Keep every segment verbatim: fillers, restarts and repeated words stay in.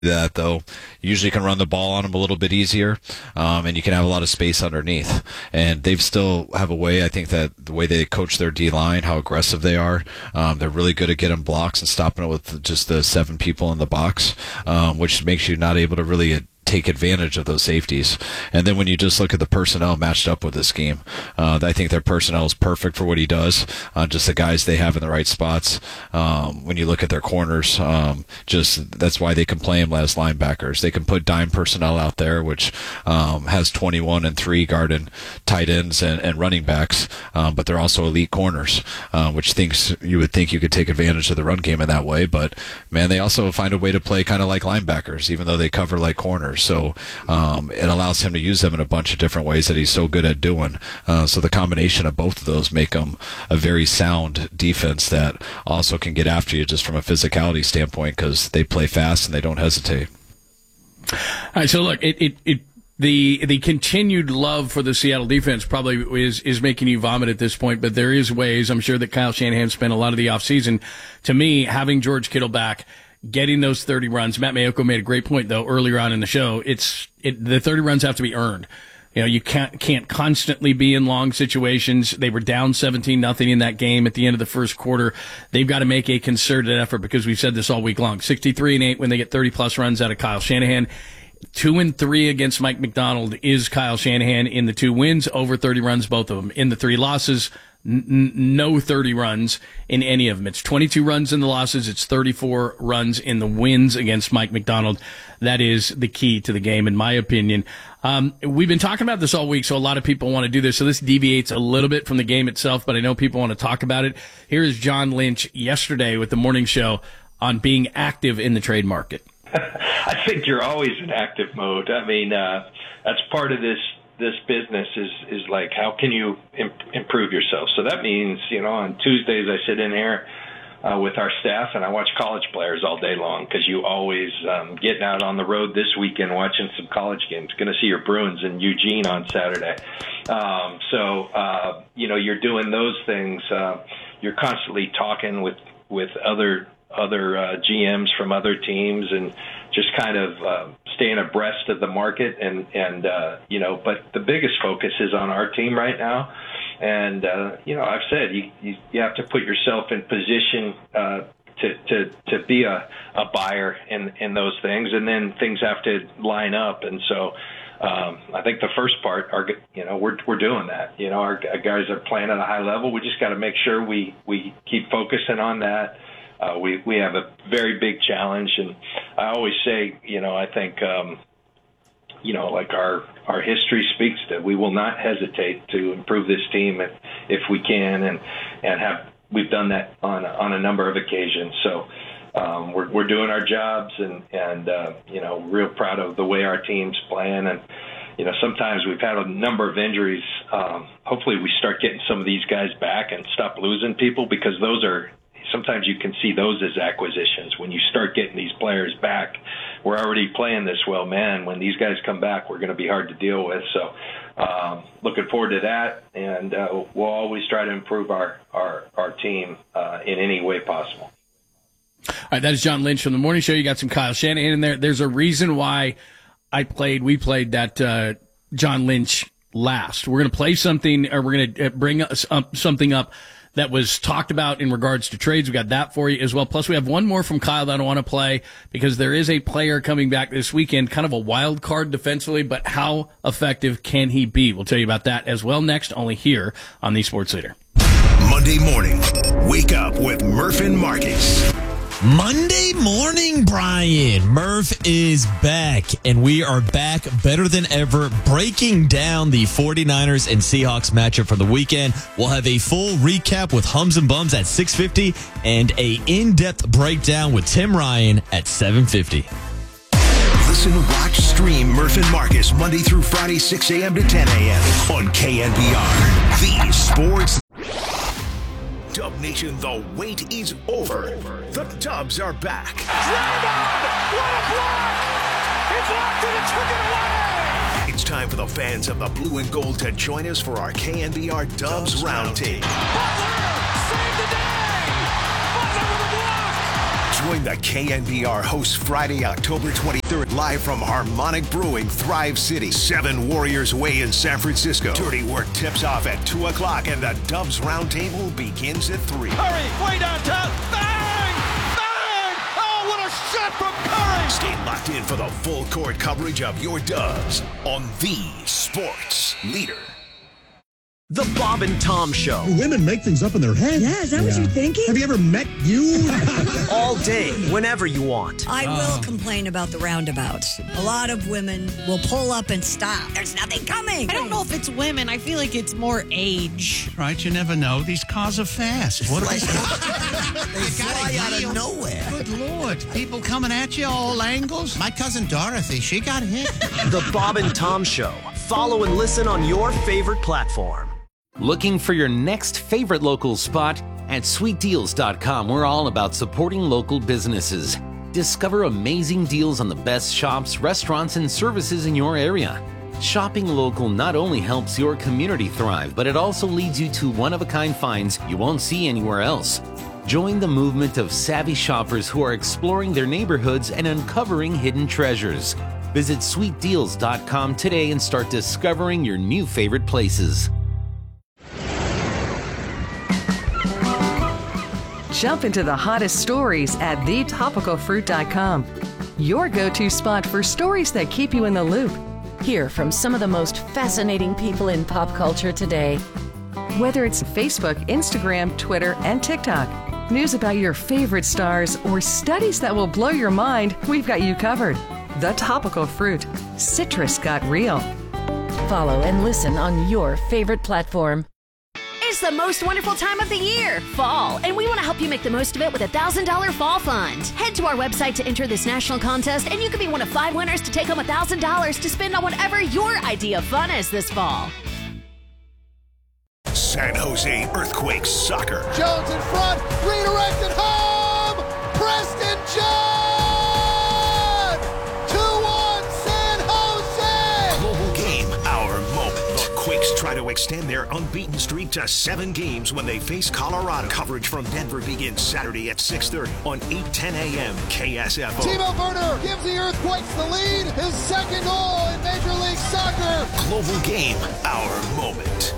that though usually can run the ball on them a little bit easier, um, and you can have a lot of space underneath. And they've still have a way. I think that the way they coach their D line, how aggressive they are, um, they're really good at getting blocks and stopping it with just the seven people in the box, um, which makes you not able to really take advantage of those safeties. And then when you just look at the personnel matched up with this scheme, uh, I think their personnel is perfect for what he does. Uh, just the guys they have in the right spots. Um, when you look at their corners, um, just that's why they can play them as linebackers. They can put dime personnel out there, which um, has twenty-one and three guarding tight ends and, and running backs, um, but they're also elite corners, uh, which thinks you would think you could take advantage of the run game in that way. But man, they also find a way to play kind of like linebackers, even though they cover like corners. So um, it allows him to use them in a bunch of different ways that he's so good at doing. Uh, so the combination of both of those make them a very sound defense that also can get after you just from a physicality standpoint, because they play fast and they don't hesitate. All right, so look, it, it, it the the continued love for the Seattle defense probably is is making you vomit at this point, but there is ways. I'm sure that Kyle Shanahan spent a lot of the offseason. To me, having George Kittle back, getting those thirty runs. Matt Mayoko made a great point, though, earlier on in the show. It's it, the thirty runs have to be earned. You know, you can't can't constantly be in long situations. They were down seventeen nothing in that game at the end of the first quarter. They've got to make a concerted effort, because we've said this all week long. sixty-three and eight when they get thirty plus runs out of Kyle Shanahan. Two and three against Mike Macdonald is Kyle Shanahan in the two wins, over thirty runs, both of them. In the three losses, N- no thirty runs in any of them. It's twenty-two runs in the losses. It's thirty-four runs in the wins against Mike Macdonald. That is the key to the game, in my opinion. Um, we've been talking about this all week, so a lot of people want to do this. So this deviates a little bit from the game itself, but I know people want to talk about it. Here is John Lynch yesterday with the morning show on being active in the trade market. I think you're always in active mode. I mean, uh, that's part of this this business is, is like, how can you imp- improve yourself? So that means, you know, on Tuesdays I sit in here uh, with our staff and I watch college players all day long, because you always um, getting out on the road this weekend watching some college games. Going to see your Bruins in Eugene on Saturday. Um, so, uh, you know, you're doing those things. Uh, you're constantly talking with, with other other uh, G Ms from other teams, and just kind of uh, staying abreast of the market. And, and uh, you know, but the biggest focus is on our team right now. And, uh, you know, I've said you, you, you have to put yourself in position uh, to, to, to be a, a buyer in, in those things, and then things have to line up. And so um, I think the first part, are, you know, we're, we're doing that. You know, our, our guys are playing at a high level. We just got to make sure we, we keep focusing on that. Uh, we, we have a very big challenge, and I always say, you know, I think, um, you know, like our, our history speaks that we will not hesitate to improve this team if, if we can, and, and have, we've done that on, on a number of occasions. So, um, we're, we're doing our jobs, and, and, uh, you know, real proud of the way our team's playing. And, you know, sometimes we've had a number of injuries. Um, hopefully we start getting some of these guys back and stop losing people, because those are, sometimes you can see those as acquisitions. When you start getting these players back, we're already playing this well, man. When these guys come back, we're going to be hard to deal with. So um, looking forward to that, and uh, we'll always try to improve our, our, our team uh, in any way possible. All right, that is John Lynch from the morning show. You got some Kyle Shanahan in there. There's a reason why I played, we played that uh, John Lynch last. We're going to play something, or we're going to bring us up, something up that was talked about in regards to trades. We got that for you as well. Plus, we have one more from Kyle that I want to play, because there is a player coming back this weekend, kind of a wild card defensively, but how effective can he be? We'll tell you about that as well next, only here on the Sports Leader. Monday morning, wake up with Murph and Marcus. Monday morning, Brian. Murph is back, and we are back better than ever, breaking down the 49ers and Seahawks matchup from the weekend. We'll have a full recap with Hums and Bums at six fifty and a in-depth breakdown with Tim Ryan at seven fifty. Listen, watch, stream Murph and Marcus Monday through Friday, six a.m. to ten a.m. on K N B R, the Sports. Dub Nation, the wait is over. The Dubs are back. Draymond! What a block! It's locked and it took it away! It's time for the fans of the blue and gold to join us for our K N B R Dubs, Dubs Roundtable. Butler! Save the day! Butler with a block! Join the K N B R hosts Friday, October twenty-third, live from Harmonic Brewing, Thrive City, Seven Warriors Way in San Francisco. Dirty Work tips off at two o'clock, and the Dubs Roundtable begins at three. Curry, way downtown. Bang! Bang! Oh, what a shot from Curry! Stay locked in for the full court coverage of your Dubs on the Sports Leader. The Bob and Tom Show. Do women make things up in their head? Yeah, is that yeah. what you're thinking? Have you ever met you? All day, whenever you want. I will uh. complain about the roundabouts. A lot of women will pull up and stop. There's nothing coming. I don't know if it's women. I feel like it's more age. Right, you never know. These cars are fast. What are they? They fly out of nowhere. Good Lord. People coming at you all angles. My cousin Dorothy, she got hit. The Bob and Tom Show. Follow and listen on your favorite platform. Looking for your next favorite local spot? At sweet deals dot com, we're all about supporting local businesses. Discover amazing deals on the best shops, restaurants, and services in your area. Shopping local not only helps your community thrive, but it also leads you to one-of-a-kind finds you won't see anywhere else. Join the movement of savvy shoppers who are exploring their neighborhoods and uncovering hidden treasures. Visit sweet deals dot com today and start discovering your new favorite places. Jump into the hottest stories at the topical fruit dot com. Your go-to spot for stories that keep you in the loop. Hear from some of the most fascinating people in pop culture today. Whether it's Facebook, Instagram, Twitter, and TikTok, news about your favorite stars, or studies that will blow your mind, we've got you covered. The Topical Fruit. Citrus got real. Follow and listen on your favorite platform. It's the most wonderful time of the year, fall, and we want to help you make the most of it with a one thousand dollars Fall Fund. Head to our website to enter this national contest, and you could be one of five winners to take home one thousand dollars to spend on whatever your idea of fun is this fall. San Jose Earthquakes Soccer. Jones in front, redirected home, Preston John! two one San Jose! Global game, our moment. The Quakes try to extend their unbeaten streak to seven games when they face Colorado. Coverage from Denver begins Saturday at six thirty on eight ten a.m. K S F O. Timo Werner gives the Earthquakes the lead, his second goal in Major League Soccer. Global game, our moment.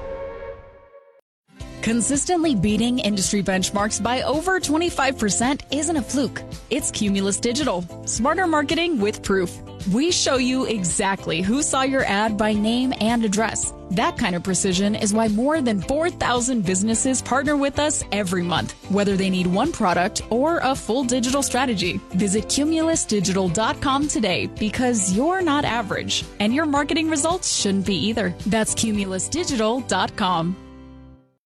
Consistently beating industry benchmarks by over twenty-five percent isn't a fluke. It's Cumulus Digital. Smarter marketing with proof. We show you exactly who saw your ad by name and address. That kind of precision is why more than four thousand businesses partner with us every month, whether they need one product or a full digital strategy. Visit Cumulus Digital dot com today because you're not average, and your marketing results shouldn't be either. That's Cumulus Digital dot com.